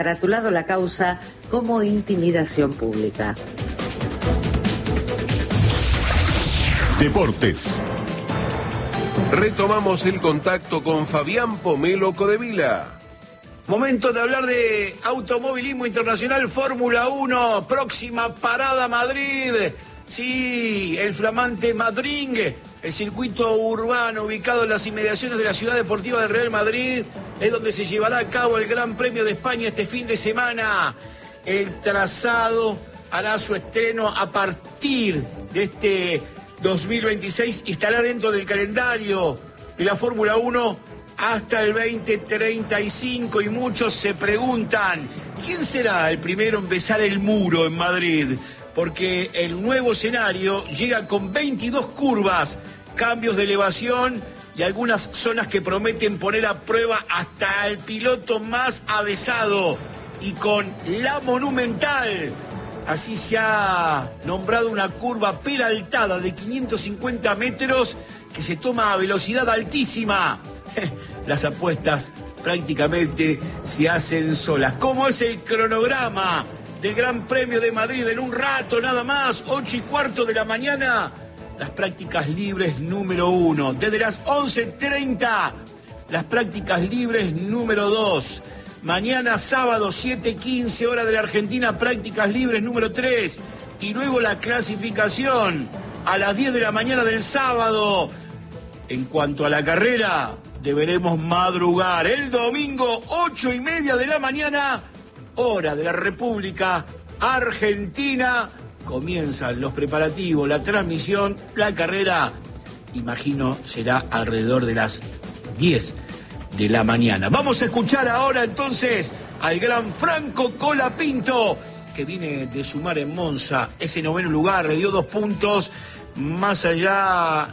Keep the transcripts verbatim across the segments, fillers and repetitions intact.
caratulado la causa como intimidación pública. Deportes. Retomamos el contacto con Fabián Pomelo Codevila. Momento de hablar de automovilismo internacional, Fórmula uno, próxima parada Madrid. Sí, el flamante Madrid, el circuito urbano ubicado en las inmediaciones de la ciudad deportiva de Real Madrid, es donde se llevará a cabo el Gran Premio de España este fin de semana. El trazado hará su estreno a partir de este dos mil veintiséis y estará dentro del calendario de la Fórmula uno hasta el veinte treinta y cinco, y muchos se preguntan, ¿quién será el primero en besar el muro en Madrid? Porque el nuevo escenario llega con veintidós curvas, cambios de elevación y algunas zonas que prometen poner a prueba hasta el piloto más avesado, y con la Monumental. Así se ha nombrado una curva peraltada de quinientos cincuenta metros que se toma a velocidad altísima. Las apuestas prácticamente se hacen solas. ¿Cómo es el cronograma del Gran Premio de Madrid? En un rato nada más, ocho y cuarto de la mañana, las prácticas libres número uno. Desde las once treinta, las prácticas libres número dos. Mañana sábado, siete quince, hora de la Argentina, prácticas libres número tres. Y luego la clasificación a las diez de la mañana del sábado. En cuanto a la carrera, deberemos madrugar. El domingo, ocho y media de la mañana, hora de la República Argentina. Comienzan los preparativos, la transmisión, la carrera, imagino, será alrededor de las diez de la mañana. Vamos a escuchar ahora entonces al gran Franco Colapinto, que viene de sumar en Monza ese noveno lugar, le dio dos puntos. Más allá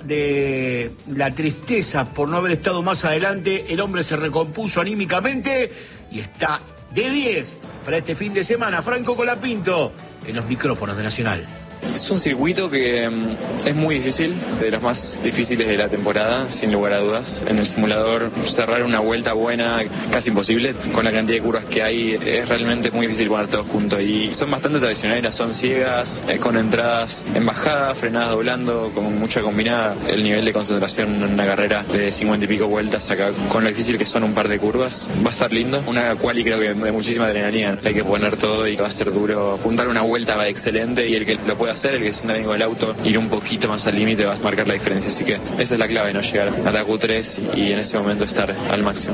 de la tristeza por no haber estado más adelante, el hombre se recompuso anímicamente y está de diez para este fin de semana. Franco Colapinto en los micrófonos de Nacional. Es un circuito que um, es muy difícil, de los más difíciles de la temporada, sin lugar a dudas. En el simulador, cerrar una vuelta buena casi imposible. Con la cantidad de curvas que hay, es realmente muy difícil poner todo junto. Y son bastante traicioneras, son ciegas, eh, con entradas en bajada, frenadas doblando, con mucha combinada. El nivel de concentración en una carrera de cincuenta y pico vueltas acá, con lo difícil que son un par de curvas, va a estar lindo. Una quali creo que de muchísima adrenalina. Hay que poner todo y va a ser duro. Apuntar una vuelta va excelente, y el que lo puede hacer, el que se sienta bien con el auto, ir un poquito más al límite va a marcar la diferencia. Así que esa es la clave, no llegar a la Q tres y, y en ese momento estar al máximo.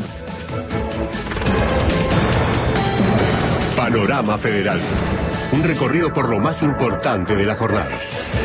Panorama Federal. Un recorrido por lo más importante de la jornada.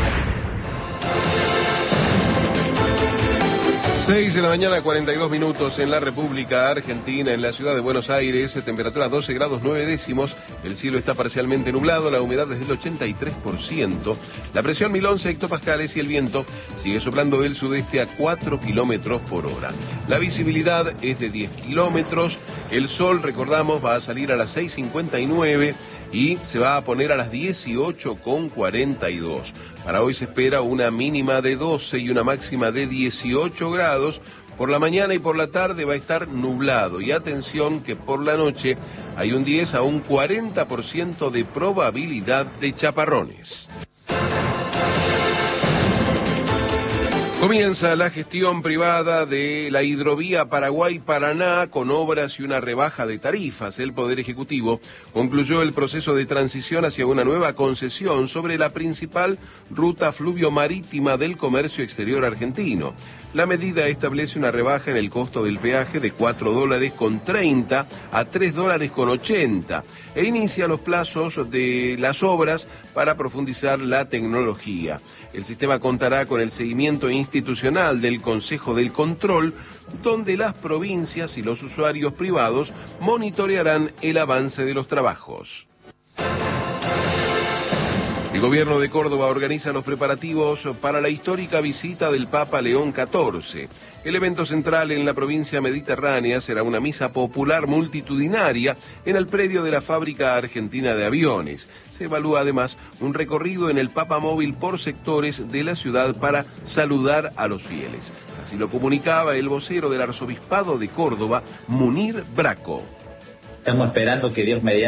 seis de la mañana, cuarenta y dos minutos en la República Argentina, en la ciudad de Buenos Aires, temperatura doce grados nueve décimos, el cielo está parcialmente nublado, la humedad es del ochenta y tres por ciento, la presión mil once hectopascales y el viento sigue soplando del sudeste a cuatro kilómetros por hora. La visibilidad es de diez kilómetros, el sol, recordamos, va a salir a las seis cincuenta y nueve y se va a poner a las dieciocho con cuarenta y dos. Para hoy se espera una mínima de doce y una máxima de dieciocho grados. Por la mañana y por la tarde va a estar nublado. Y atención que por la noche hay un diez a un cuarenta por ciento de probabilidad de chaparrones. Comienza la gestión privada de la hidrovía Paraguay-Paraná con obras y una rebaja de tarifas. El Poder Ejecutivo concluyó el proceso de transición hacia una nueva concesión sobre la principal ruta fluvio-marítima del comercio exterior argentino. La medida establece una rebaja en el costo del peaje de cuatro dólares con treinta a tres dólares con ochenta e inicia los plazos de las obras para profundizar la tecnología. El sistema contará con el seguimiento institucional del Consejo del Control, donde las provincias y los usuarios privados monitorearán el avance de los trabajos. El gobierno de Córdoba organiza los preparativos para la histórica visita del Papa León catorce. El evento central en la provincia mediterránea será una misa popular multitudinaria en el predio de la Fábrica Argentina de Aviones. Se evalúa además un recorrido en el Papa Móvil por sectores de la ciudad para saludar a los fieles. Así lo comunicaba el vocero del Arzobispado de Córdoba, Munir Braco. estamos esperando que Dios mediante